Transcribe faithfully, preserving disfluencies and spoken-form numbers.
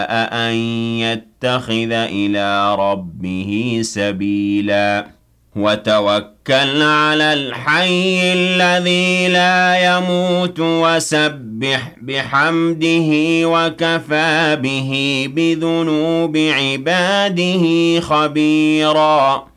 شَاءَ أَن يَتَّخِذَ إِلَىٰ رَبِّهِ سَبِيلًا وَتَوَكَّلْ عَلَى الْحَيِّ الَّذِي لَا يَمُوتُ وَسَبِّحْ بِحَمْدِهِ وَكَفَىٰ بِهِ بِذُنُوبِ عِبَادِهِ خَبِيرًا